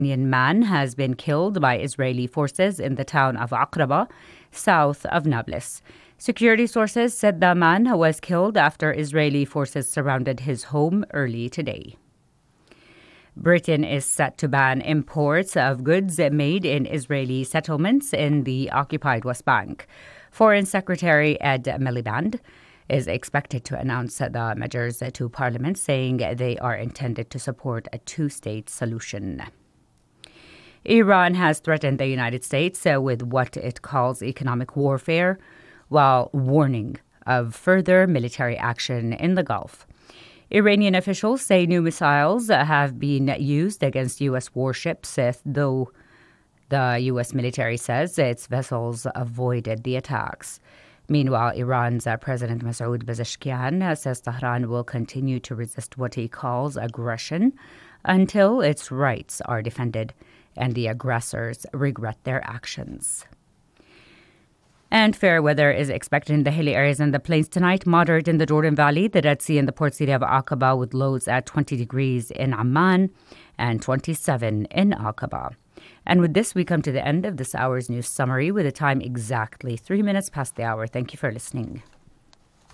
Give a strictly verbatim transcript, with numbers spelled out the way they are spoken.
Iranian man has been killed by Israeli forces in the town of Aqraba, south of Nablus. Security sources said the man was killed after Israeli forces surrounded his home early today. Britain is set to ban imports of goods made in Israeli settlements in the occupied West Bank. Foreign Secretary Ed Miliband is expected to announce the measures to Parliament, saying they are intended to support a two-state solution. Iran has threatened the United States with what it calls economic warfare, while warning of further military action in the Gulf. Iranian officials say new missiles have been used against U S warships, though the U S military says its vessels avoided the attacks. Meanwhile, Iran's President Masoud Pezeshkian says Tehran will continue to resist what he calls aggression until its rights are defended and the aggressors regret their actions. And fair weather is expected in the hilly areas and the plains tonight. Moderate in the Jordan Valley, the Red Sea, and the port city of Aqaba, with lows at twenty degrees in Amman and twenty-seven in Aqaba. And with this, we come to the end of this hour's news summary with a time exactly three minutes past the hour. Thank you for listening.